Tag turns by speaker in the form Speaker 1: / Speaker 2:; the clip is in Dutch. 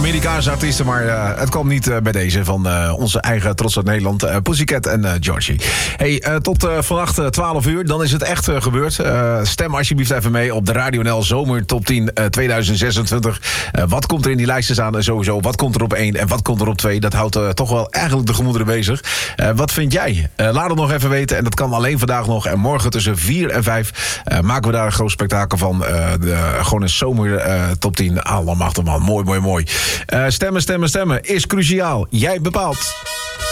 Speaker 1: Amerikaanse artiesten, maar het kwam niet bij deze van onze eigen trots uit Nederland, Pussycat en Georgie. Hey, tot vannacht 12 uur, dan is het echt gebeurd. Stem alsjeblieft even mee op de Radio NL Zomer Top 10 2026. Wat komt er in die lijsten staan en sowieso, wat komt er op 1 en wat komt er op 2? Dat houdt toch wel eigenlijk de gemoederen bezig. Wat vind jij? Laat het nog even weten en dat kan alleen vandaag nog. En morgen tussen 4 en 5 maken we daar een groot spektakel van. Gewoon een zomer top 10. Allemachtig man, mooi. Stemmen is cruciaal. Jij bepaalt.